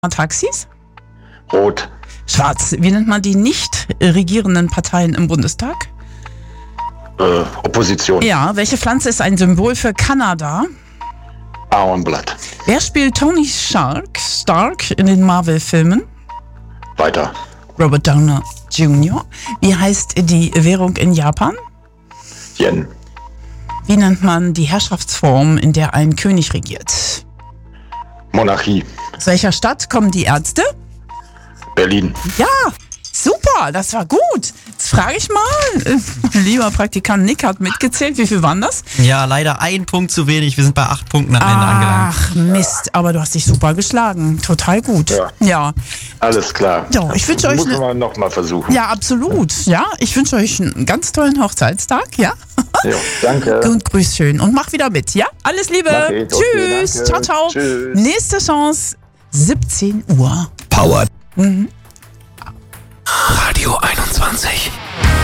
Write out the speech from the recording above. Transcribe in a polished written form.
Taxis? Rot. Schwarz. Wie nennt man die nicht regierenden Parteien im Bundestag? Opposition. Ja, welche Pflanze ist ein Symbol für Kanada? Ahornblatt. Wer spielt Tony Stark in den Marvel-Filmen? Weiter. Robert Downey Jr. Wie heißt die Währung in Japan? Yen. Wie nennt man die Herrschaftsform, in der ein König regiert? Monarchie. Aus welcher Stadt kommen die Ärzte? Berlin. Ja, super, das war gut. Jetzt frage ich mal, mein lieber Praktikant Nick hat mitgezählt. Wie viel waren das? Ja, leider ein Punkt zu wenig. Wir sind bei 8 Punkten am Ende angelangt. Ach Mist, aber du hast dich super geschlagen. Total gut. Ja. Alles klar. Ja, ich wünsche euch Muss man noch mal versuchen. Ja, absolut. Ja, ich wünsche euch einen ganz tollen Hochzeitstag. Ja. Ja, danke. Und grüß schön und mach wieder mit. Ja, alles Liebe. Okay, Tschüss. danke. Ciao, ciao. Tschüss. Nächste Chance 17 Uhr. Powered. Mhm. Radio 21.